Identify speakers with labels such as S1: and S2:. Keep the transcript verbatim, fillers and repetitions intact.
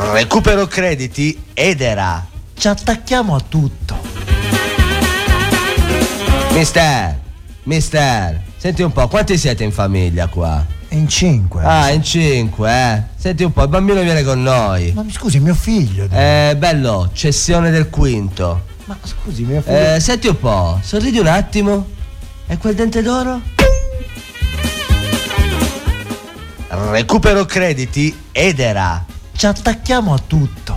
S1: Recupero crediti Edera. Ci attacchiamo a tutto. Mister, mister, senti un po', quanti siete in famiglia qua?
S2: In cinque.
S1: Ah, in cinque, eh. Senti un po', il bambino viene con noi.
S2: Ma mi scusi, mio figlio.
S1: Eh, bello, cessione del quinto.
S2: Ma scusi, mio figlio.
S1: Eh, senti un po', sorridi un attimo. E quel dente d'oro? Recupero crediti Edera. Ci attacchiamo a tutto.